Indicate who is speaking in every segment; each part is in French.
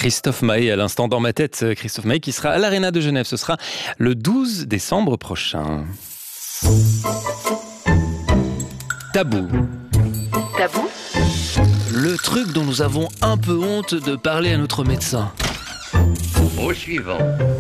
Speaker 1: Christophe Maé à l'instant dans ma tête. Christophe Maé qui sera à l'Arena de Genève. Ce sera le 12 décembre prochain. Tabou.
Speaker 2: Tabou ?
Speaker 3: Le truc dont nous avons un peu honte de parler à notre médecin.
Speaker 4: Au suivant.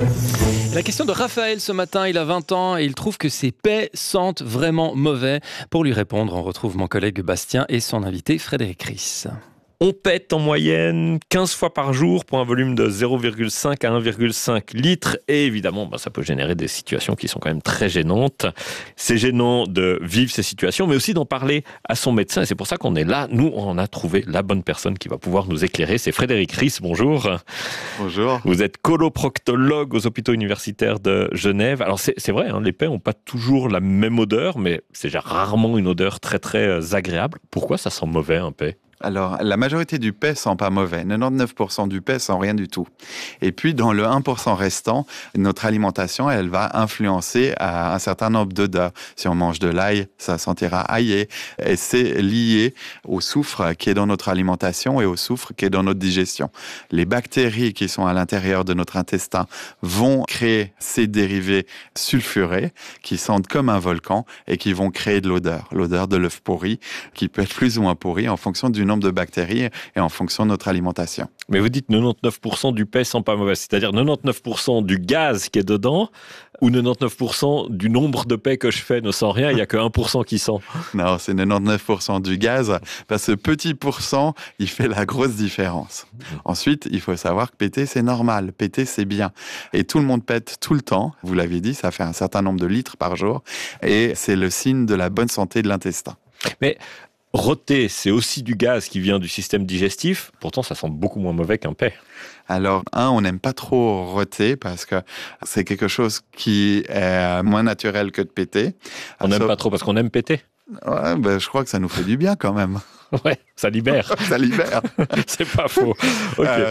Speaker 1: La question de Raphaël ce matin, il a 20 ans et il trouve que ses paix sentent vraiment mauvais. Pour lui répondre, on retrouve mon collègue Bastien et son invité Frédéric Ries.
Speaker 5: On pète en moyenne 15 fois par jour pour un volume de 0,5 à 1,5 litres. Et évidemment, ça peut générer des situations qui sont quand même très gênantes. C'est gênant de vivre ces situations, mais aussi d'en parler à son médecin. Et c'est pour ça qu'on est là. Nous, on a trouvé la bonne personne qui va pouvoir nous éclairer. C'est Frédéric Ries. Bonjour.
Speaker 6: Bonjour.
Speaker 5: Vous êtes coloproctologue aux hôpitaux universitaires de Genève. Alors c'est vrai, les paix n'ont pas toujours la même odeur, mais c'est rarement une odeur très très agréable. Pourquoi ça sent mauvais un paix ?
Speaker 6: Alors, la majorité du paix sent pas mauvais. 99% du paix sent rien du tout. Et puis, dans le 1% restant, notre alimentation, elle va influencer à un certain nombre d'odeurs. Si on mange de l'ail, ça sentira aillé. Et c'est lié au soufre qui est dans notre alimentation et au soufre qui est dans notre digestion. Les bactéries qui sont à l'intérieur de notre intestin vont créer ces dérivés sulfurés qui sentent comme un volcan et qui vont créer de l'odeur de l'œuf pourri, qui peut être plus ou moins pourri en fonction du nombre de bactéries et en fonction de notre alimentation.
Speaker 5: Mais vous dites 99% du paix sent pas mauvais, c'est-à-dire 99% du gaz qui est dedans ou 99% du nombre de paix que je fais ne sent rien, il n'y a que 1% qui sent.
Speaker 6: Non, c'est 99% du gaz, parce que petit pourcent, il fait la grosse différence. Ensuite, il faut savoir que péter, c'est normal, péter, c'est bien. Et tout le monde pète tout le temps, vous l'avez dit, ça fait un certain nombre de litres par jour, et c'est le signe de la bonne santé de l'intestin.
Speaker 5: Mais roter, c'est aussi du gaz qui vient du système digestif. Pourtant, ça sent beaucoup moins mauvais qu'un paix.
Speaker 6: Alors, on n'aime pas trop roter parce que c'est quelque chose qui est moins naturel que de péter.
Speaker 5: On n'aime pas trop parce qu'on aime péter.
Speaker 6: Ouais, je crois que ça nous fait du bien quand même.
Speaker 5: Ouais, ça libère.
Speaker 6: Ça libère.
Speaker 5: C'est pas faux. Okay.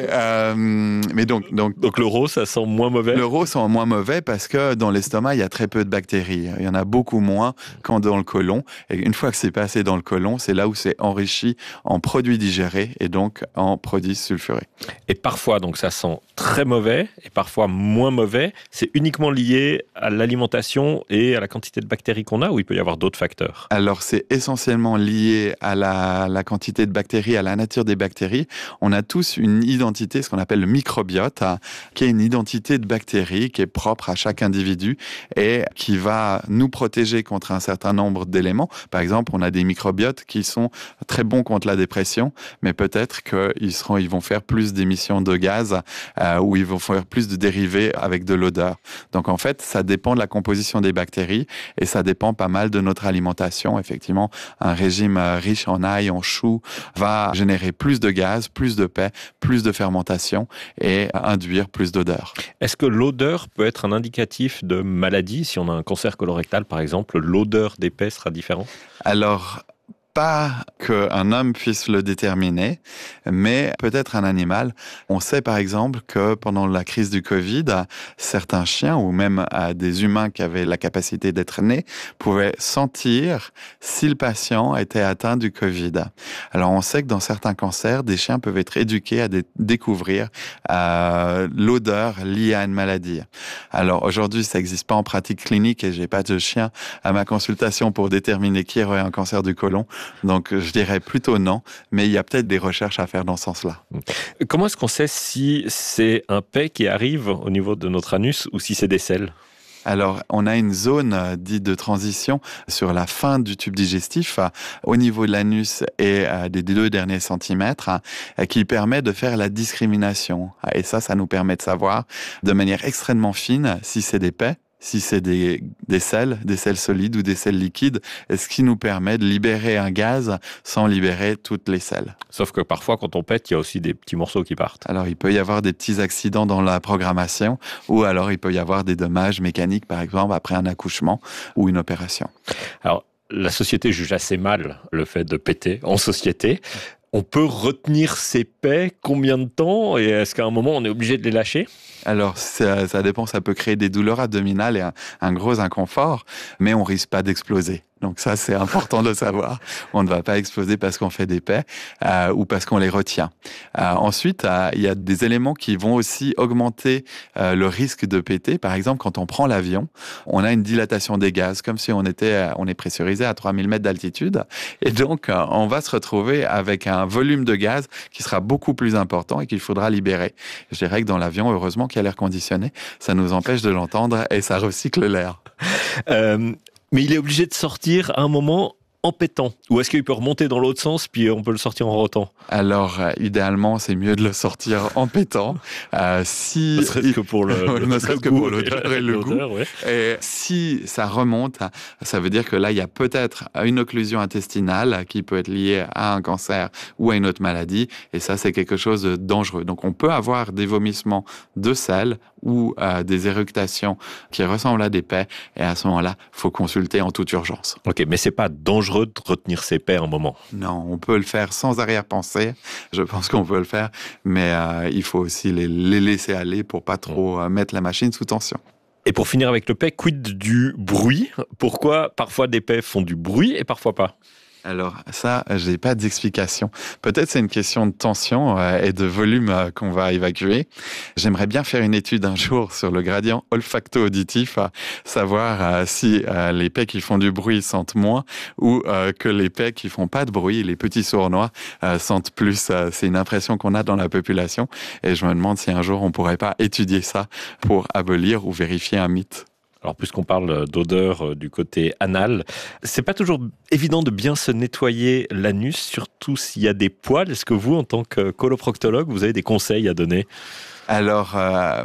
Speaker 6: Mais donc
Speaker 5: l'euro, ça sent moins mauvais.
Speaker 6: L'euro sent moins mauvais parce que dans l'estomac, il y a très peu de bactéries. Il y en a beaucoup moins qu'en dans le côlon. Et une fois que c'est passé dans le côlon, c'est là où c'est enrichi en produits digérés et donc en produits sulfurés.
Speaker 5: Et parfois, donc ça sent très mauvais et parfois moins mauvais. C'est uniquement lié à l'alimentation et à la quantité de bactéries qu'on a, ou il peut y avoir d'autres facteurs?
Speaker 6: Alors, c'est essentiellement lié à la quantité de bactéries, à la nature des bactéries. On a tous une identité, ce qu'on appelle le microbiote, qui est une identité de bactéries qui est propre à chaque individu et qui va nous protéger contre un certain nombre d'éléments. Par exemple, on a des microbiotes qui sont très bons contre la dépression, mais peut-être qu'ils vont faire plus d'émissions de gaz ou ils vont faire plus de dérivés avec de l'odeur. Donc en fait, ça dépend de la composition des bactéries et ça dépend pas mal de notre alimentation. Effectivement, un régime riche en ail, en chou, va générer plus de gaz, plus de paix, plus de fermentation et induire plus d'odeur.
Speaker 5: Est-ce que l'odeur peut être un indicatif de maladie? Si on a un cancer colorectal, par exemple, l'odeur des paix sera différente?
Speaker 6: Alors, pas qu'un homme puisse le déterminer, mais peut-être un animal. On sait par exemple que pendant la crise du Covid, certains chiens ou même des humains qui avaient la capacité d'être nés pouvaient sentir si le patient était atteint du Covid. Alors on sait que dans certains cancers, des chiens peuvent être éduqués à découvrir l'odeur liée à une maladie. Alors aujourd'hui, ça n'existe pas en pratique clinique et j'ai pas de chien à ma consultation pour déterminer qui aurait un cancer du côlon. Donc, je dirais plutôt non, mais il y a peut-être des recherches à faire dans ce sens-là.
Speaker 5: Comment est-ce qu'on sait si c'est un paix qui arrive au niveau de notre anus ou si c'est des selles?
Speaker 6: Alors, on a une zone dite de transition sur la fin du tube digestif, au niveau de l'anus et des 2 derniers centimètres, qui permet de faire la discrimination. Et ça nous permet de savoir de manière extrêmement fine si c'est des paix, si c'est des selles solides ou des selles liquides, et ce qui nous permet de libérer un gaz sans libérer toutes les selles.
Speaker 5: Sauf que parfois, quand on pète, il y a aussi des petits morceaux qui partent.
Speaker 6: Alors, il peut y avoir des petits accidents dans la programmation, ou alors il peut y avoir des dommages mécaniques, par exemple, après un accouchement ou une opération.
Speaker 5: Alors, la société juge assez mal le fait de péter en société. On peut retenir ces paix combien de temps? Et est-ce qu'à un moment, on est obligé de les lâcher?
Speaker 6: Alors, ça dépend, ça peut créer des douleurs abdominales et un gros inconfort, mais on risque pas d'exploser. Donc ça, c'est important de le savoir. On ne va pas exploser parce qu'on fait des paies ou parce qu'on les retient. Ensuite, il y a des éléments qui vont aussi augmenter le risque de péter. Par exemple, quand on prend l'avion, on a une dilatation des gaz, comme si on est pressurisé à 3000 mètres d'altitude. Et donc, on va se retrouver avec un volume de gaz qui sera beaucoup plus important et qu'il faudra libérer. Je dirais que dans l'avion, heureusement qu'il y a l'air conditionné. Ça nous empêche de l'entendre et ça recycle l'air.
Speaker 5: Mais il est obligé de sortir à un moment en pétant. Ou est-ce qu'il peut remonter dans l'autre sens, puis on peut le sortir en rotant?
Speaker 6: Alors, idéalement, c'est mieux de le sortir en pétant.
Speaker 5: Ne serait-ce que pour
Speaker 6: l'odeur et le goût.
Speaker 5: Ouais.
Speaker 6: Et si ça remonte, ça veut dire que là, il y a peut-être une occlusion intestinale qui peut être liée à un cancer ou à une autre maladie. Et ça, c'est quelque chose de dangereux. Donc, on peut avoir des vomissements de sel ou des éructations qui ressemblent à des paies. Et à ce moment-là, il faut consulter en toute urgence.
Speaker 5: Ok, mais c'est pas dangereux de retenir ses paies un moment?
Speaker 6: Non, on peut le faire sans arrière-pensée. Je pense qu'on peut le faire, mais il faut aussi les laisser aller pour pas trop mettre la machine sous tension.
Speaker 5: Et pour finir avec le paix, quid du bruit? Pourquoi parfois des paix font du bruit et parfois pas?
Speaker 6: Alors ça, j'ai pas d'explication. Peut-être c'est une question de tension et de volume qu'on va évacuer. J'aimerais bien faire une étude un jour sur le gradient olfacto-auditif, savoir si les paies qui font du bruit sentent moins ou que les paies qui font pas de bruit, les petits sournois, sentent plus. C'est une impression qu'on a dans la population et je me demande si un jour on pourrait pas étudier ça pour abolir ou vérifier un mythe.
Speaker 5: Alors, puisqu'on parle d'odeur du côté anal, c'est pas toujours évident de bien se nettoyer l'anus, surtout s'il y a des poils. Est-ce que vous, en tant que coloproctologue, vous avez des conseils à donner?
Speaker 6: Alors,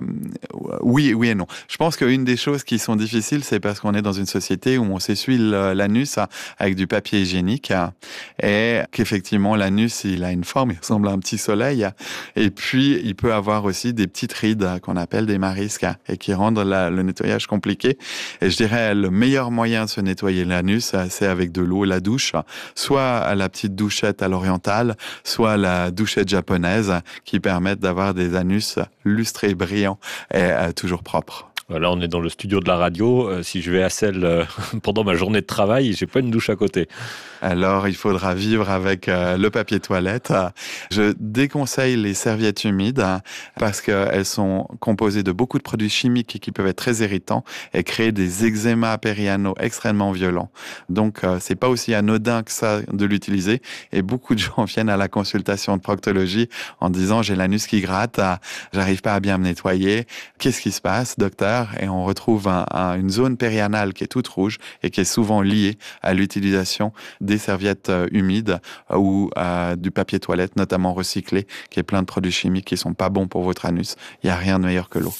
Speaker 6: oui et non. Je pense qu'une des choses qui sont difficiles, c'est parce qu'on est dans une société où on s'essuie l'anus avec du papier hygiénique et qu'effectivement, l'anus, il a une forme, il ressemble à un petit soleil. Et puis, il peut avoir aussi des petites rides qu'on appelle des marisques et qui rendent le nettoyage compliqué. Et je dirais, le meilleur moyen de se nettoyer l'anus, c'est avec de l'eau, la douche, soit la petite douchette à l'orientale, soit la douchette japonaise qui permettent d'avoir des anus lustré, brillant et toujours propre.
Speaker 5: Là, on est dans le studio de la radio. Si je vais à celle pendant ma journée de travail, j'ai pas une douche à côté.
Speaker 6: Alors, il faudra vivre avec le papier toilette. Je déconseille les serviettes humides parce qu'elles sont composées de beaucoup de produits chimiques qui peuvent être très irritants et créer des eczémas périanaux extrêmement violents. Donc, c'est pas aussi anodin que ça de l'utiliser. Et beaucoup de gens viennent à la consultation de proctologie en disant « j'ai l'anus qui gratte, j'arrive pas à bien me nettoyer. Qu'est-ce qui se passe, docteur ?» Et on retrouve une zone périanale qui est toute rouge et qui est souvent liée à l'utilisation des serviettes humides ou du papier toilette, notamment recyclé, qui est plein de produits chimiques qui sont pas bons pour votre anus. Il n'y a rien de meilleur que l'eau.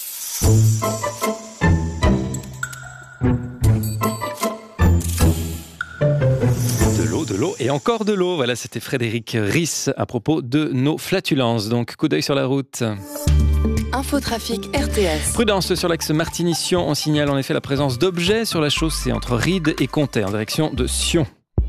Speaker 1: De l'eau et encore de l'eau. Voilà, c'était Frédéric Ries à propos de nos flatulences. Donc, coup d'œil sur la route.
Speaker 2: Infotrafic RTS.
Speaker 1: Prudence sur l'axe Martigny-Sion. On signale en effet la présence d'objets sur la chaussée entre Ried et Comté en direction de Sion.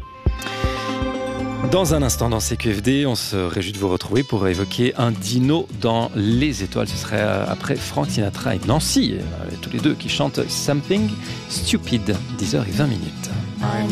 Speaker 1: Dans un instant dans CQFD, on se réjouit de vous retrouver pour évoquer un dino dans les étoiles. Ce serait après Frank Sinatra et Nancy, tous les deux qui chantent Something Stupid, 10h20.